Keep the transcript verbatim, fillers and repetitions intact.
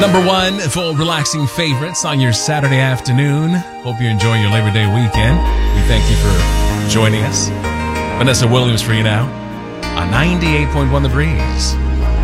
Number one for relaxing favorites on your Saturday afternoon. Hope you're enjoying your Labor Day weekend. We thank you for joining us. Vanessa Williams for you now on ninety-eight point one The Breeze.